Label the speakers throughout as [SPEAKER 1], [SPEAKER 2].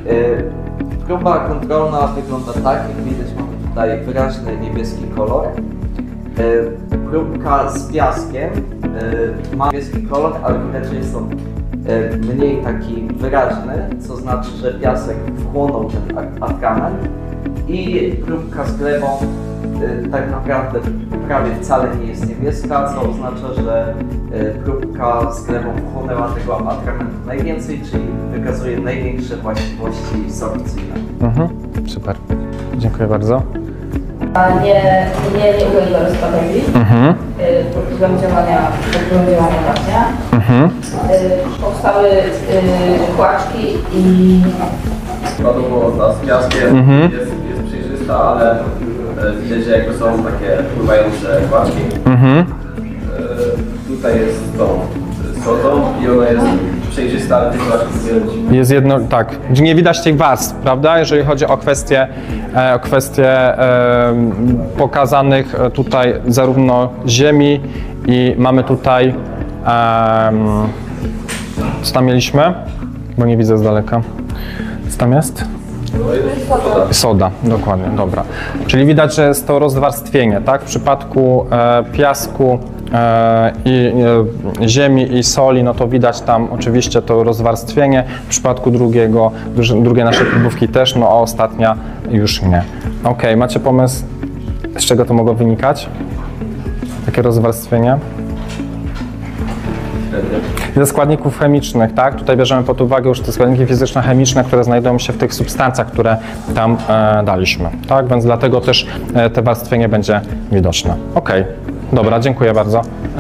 [SPEAKER 1] Próba kontrolna wygląda tak, jak widać, mamy tutaj wyraźny niebieski kolor. Próbka z piaskiem ma niebieski kolor, ale widać, że jest on mniej taki wyraźny, co znaczy, że piasek wchłonął ten atrament. I próbka z glebą tak naprawdę prawie wcale nie jest niebieska, co oznacza, że próbka z glebą wchłonęła tego atramentu najwięcej, czyli wykazuje największe właściwości sorpcyjne.
[SPEAKER 2] Super, dziękuję bardzo.
[SPEAKER 3] Nie uległa rozpadowi pod wpływem działania naczynia. Powstały płaczki i
[SPEAKER 4] woda z piaskiem jest przejrzysta, ale widać, że jakby są takie pływające płaczki. Tutaj jest tą sodą i ona jest przejrzysta, ale tych płaczków nie
[SPEAKER 2] jest jedno, tak, nie widać tych warstw, prawda? Jeżeli chodzi o kwestie pokazanych tutaj zarówno ziemi i mamy tutaj, co tam mieliśmy? Bo nie widzę z daleka. Co tam jest? Soda, dokładnie, dobra. Czyli widać, że jest to rozwarstwienie, tak? W przypadku piasku i ziemi i soli, no to widać tam oczywiście to rozwarstwienie. W przypadku drugiej naszej próbówki też, no a ostatnia już nie. Ok, macie pomysł, z czego to mogło wynikać? Takie rozwarstwienie? Ze składników chemicznych, tak? Tutaj bierzemy pod uwagę już te składniki fizyczno-chemiczne, które znajdują się w tych substancjach, które tam daliśmy, tak? Więc dlatego też te warstwienie będzie widoczne. Ok, dobra, dziękuję bardzo.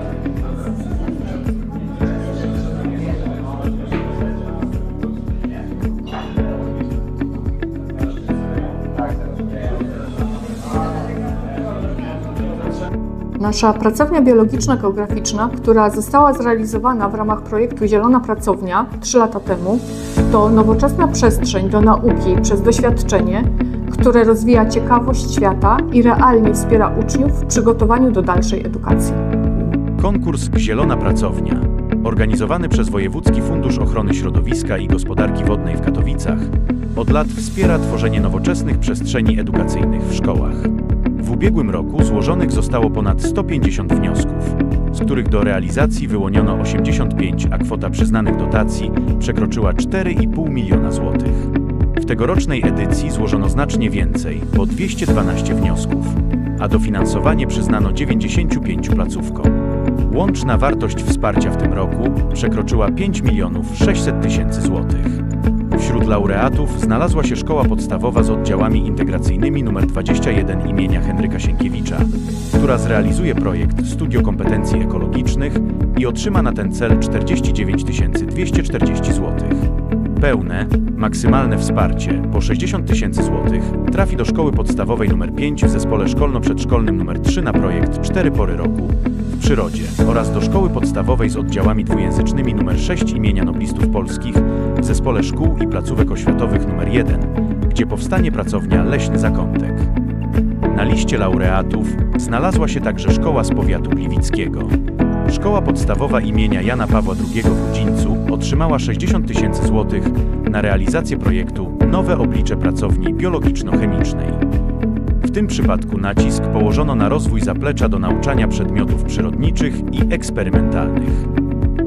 [SPEAKER 5] Nasza pracownia biologiczno-geograficzna, która została zrealizowana w ramach projektu Zielona Pracownia 3 lata temu, to nowoczesna przestrzeń do nauki przez doświadczenie, które rozwija ciekawość świata i realnie wspiera uczniów w przygotowaniu do dalszej edukacji.
[SPEAKER 6] Konkurs Zielona Pracownia, organizowany przez Wojewódzki Fundusz Ochrony Środowiska i Gospodarki Wodnej w Katowicach, od lat wspiera tworzenie nowoczesnych przestrzeni edukacyjnych w szkołach. W ubiegłym roku złożonych zostało ponad 150 wniosków, z których do realizacji wyłoniono 85, a kwota przyznanych dotacji przekroczyła 4,5 miliona złotych. W tegorocznej edycji złożono znacznie więcej, bo 212 wniosków, a dofinansowanie przyznano 95 placówkom. Łączna wartość wsparcia w tym roku przekroczyła 5 600 000 złotych. Wśród laureatów znalazła się szkoła podstawowa z oddziałami integracyjnymi nr 21 imienia Henryka Sienkiewicza, która zrealizuje projekt Studio Kompetencji Ekologicznych i otrzyma na ten cel 49 240 zł. Pełne, maksymalne wsparcie po 60 000 zł trafi do szkoły podstawowej nr 5 w zespole szkolno-przedszkolnym nr 3 na projekt 4 pory roku w przyrodzie oraz do szkoły podstawowej z oddziałami dwujęzycznymi nr 6 imienia Noblistów Polskich w zespole szkół i placówek oświatowych nr 1, gdzie powstanie pracownia Leśny Zakątek. Na liście laureatów znalazła się także szkoła z powiatu gliwickiego. Szkoła podstawowa imienia Jana Pawła II w Rudzińcu otrzymała 60 000 zł na realizację projektu Nowe oblicze pracowni biologiczno-chemicznej. W tym przypadku nacisk położono na rozwój zaplecza do nauczania przedmiotów przyrodniczych i eksperymentalnych.